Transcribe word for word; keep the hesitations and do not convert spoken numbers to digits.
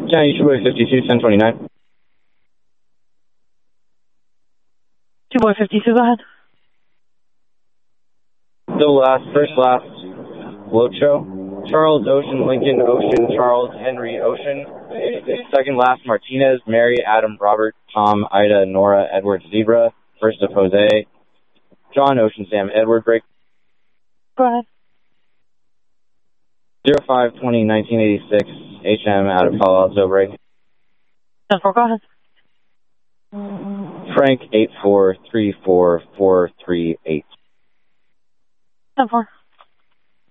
County two boy fifty-two, ten twenty-nine. two boy fifty-two, go ahead. The last, first last float show. Charles Ocean, Lincoln Ocean, Charles Henry Ocean. Second last Martinez, Mary, Adam, Robert, Tom, Ida, Nora, Edward, Zebra. First of Jose. John Ocean, Sam, Edward, break. Go ahead. zero five twenty nineteen eighty-six, H M out of Palo Alto, break. ten four, go ahead. Frank, eight four three four four three eight. ten four.